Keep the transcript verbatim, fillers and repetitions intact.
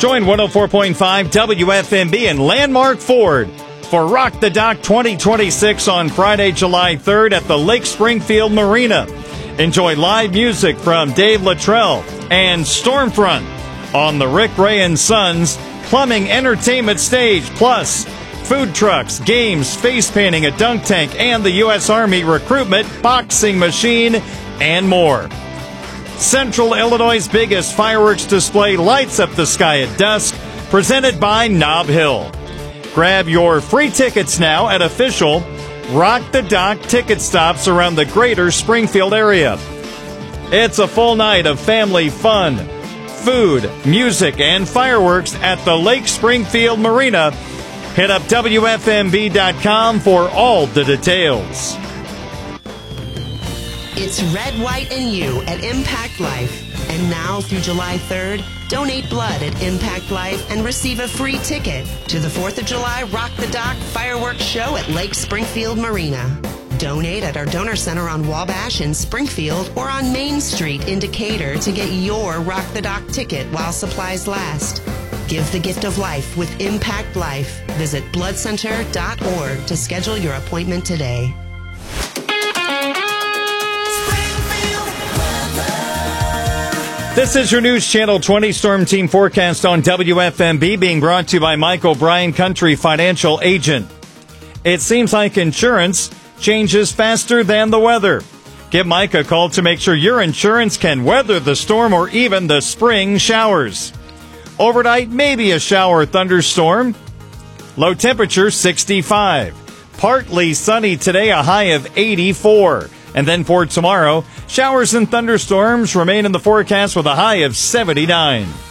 Join one oh four point five W F M B and Landmark Ford for Rock the Dock twenty twenty-six on Friday, July third at the Lake Springfield Marina. Enjoy live music from Dave Luttrell and Stormfront on the Rick Ray and Sons Plumbing Entertainment Stage, plus food trucks, games, face painting, a dunk tank, and the U S Army recruitment boxing machine, and more. Central Illinois' biggest fireworks display lights up the sky at dusk, presented by Nob Hill. Grab your free tickets now at official Rock the Dock ticket stops around the greater Springfield area. It's a full night of family fun, food, music, and fireworks at the Lake Springfield Marina. Hit up W F M B dot com for all the details. It's Red, White, and You at Impact Life. And now through July third, donate blood at Impact Life and receive a free ticket to the fourth of July Rock the Dock fireworks show at Lake Springfield Marina. Donate at our donor center on Wabash in Springfield or on Main Street in Decatur to get your Rock the Dock ticket while supplies last. Give the gift of life with Impact Life. Visit blood center dot org to schedule your appointment today. This is your News Channel twenty Storm Team forecast on W F M B, being brought to you by Mike O'Brien Country Financial Agent. It seems like insurance changes faster than the weather. Give Mike a call to make sure your insurance can weather the storm or even the spring showers. Overnight, maybe a shower or thunderstorm. Low temperature sixty-five. Partly sunny today, a high of eighty-four. And then for tomorrow, showers and thunderstorms remain in the forecast with a high of seventy-nine.